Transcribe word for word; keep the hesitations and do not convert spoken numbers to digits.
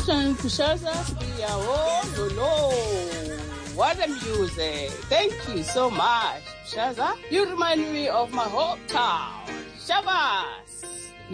Congratulations, Kushaza Sibiya. Oh, no, no. What a music. Thank you so much, Kushaza. You remind me of my hometown, Shabas.